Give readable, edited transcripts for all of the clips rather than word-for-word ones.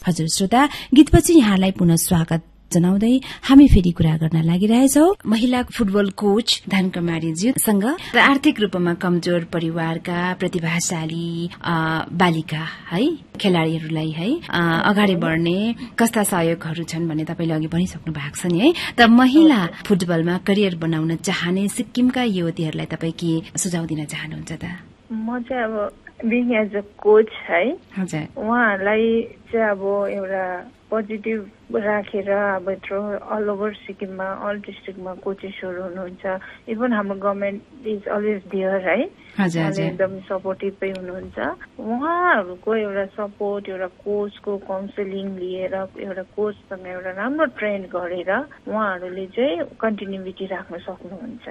हजुर श्रोता, गीतपछि यहाँलाई पुनः स्वागत जनाउँदै हामी फेरि कुरा गर्न लागिरहेछौ महिला फुटबल कोच धनकुमारीज्यूसँग र आर्थिक रूपमा कमजोर परिवारका प्रतिभाशाली बालिका है खेलाड़ीहरूलाई है अगाडि बढ्ने कस्ता सहयोगहरू छन् भन्ने तपाईले अघि भनिसक्नु भएको छ नि है। त महिला फुटबलमा करियर बनाउन चाहने सिक्किमका युवतीहरूलाई तपाई के सुझाव दिन चाहनुहुन्छ त? म चाहिँ अब बिङ एज अ कोच है, हजुर, उहाँहरूलाई चाहिँ अब एउटा पोजिटिभ राखेर अब यत्रो अल ओभर सिक्किममा अल डिस्ट्रिक्टमा कोचेसहरू हुनुहुन्छ। इभन हाम्रो गभर्मेन्ट इज अलवेज देयर है, उहाँले एकदम सपोर्टिभै हुनुहुन्छ। उहाँहरूको एउटा सपोर्ट, एउटा कोचको काउन्सिलिङ लिएर एउटा कोचसँग एउटा राम्रो ट्रेन गरेर उहाँहरूले चाहिँ कन्टिन्युटी राख्न सक्नुहुन्छ।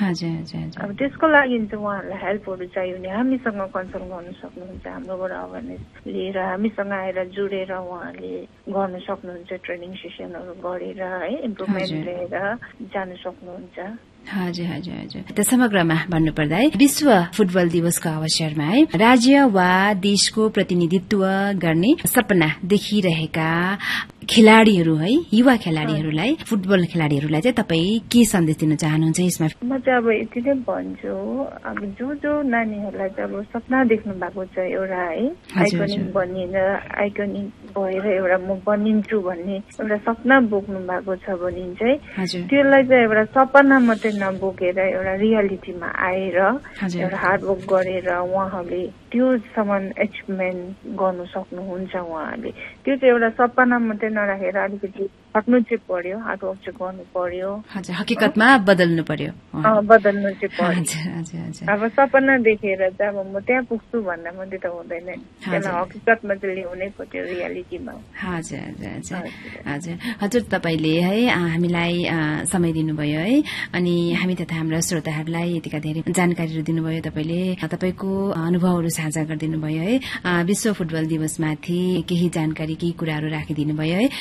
अब त्यसको लागि चाहिँ उहाँहरूलाई हेल्पहरू चाहियो भने हामीसँग कन्सल्ट गर्न सक्नुहुन्छ। हाम्रोबाट अवेरनेस लिएर हामीसँग आएर जुडेर उहाँहरूले गर्न सक्नुहुन्छ। ट्रेनिङ सेसनहरू गरेर है इम्प्रुभमेन्ट लिएर जान सक्नुहुन्छ। हजुर हजुर हजुर। त समग्रमा भन्नुपर्दा है विश्व फुटबल दिवसको अवसरमा है राज्य वा देशको प्रतिनिधित्व गर्ने सपना देखिरहेका खेलाड़ीहरू है, युवा खेलाड़ीहरूलाई, फुटबल खेलाड़ीहरूलाई चाहिँ तपाई के सन्देश दिन चाहनुहुन्छ यसमा? म चाहिँ अब यति नै भन्छु, अब जो नानीहरूलाई चाहिँ अब सपना देख्नु भएको छ एउटा है आइकनिक बनिएर आइकनिक भएर एउटा म बनिन्छु भन्ने एउटा सपना बोक्नु भएको छ भने चाहिँ त्यसलाई चाहिँ एउटा सपना मात्रै नबोकेर एउटा रियालिटीमा आएर एउटा हार्डवर्क गरेर उहाँहरूले त्योसम्म एचिभमेन्ट गर्नु सक्नुहुन्छ। उहाँहरूले त्यो चाहिँ एउटा सपना मात्रै नराखेर अलिकति खट्नु चाहिँ पर्यो, हार्डवर्क चाहिँ गर्नु पर्यो। हजुर, हकीकतमा बदल्नु पर्यो, बदल्नु चाहिँ पर्यो। अब सपना देखेर चाहिँ अब म त्यहाँ पुग्छु भन्दा मात्रै त हुँदैन, त्यसलाई हकीकतमा चाहिँ ल्याउनै पर्यो रियालिटीमा। हजुर हजुर हजुर हजुर हजुर। तपाईले है हामीलाई समय दिनुभयो है, अनि हामी तथा हाम्रा श्रोताहरूलाई यतिका धेरै जानकारीहरू दिनुभयो। तपाईले तपाईको अनुभवहरू साझा गरिदिनु भयो है। विश्व फुटबल दिवसमाथि केही जानकारी, केही कुराहरू राखिदिनु भयो है।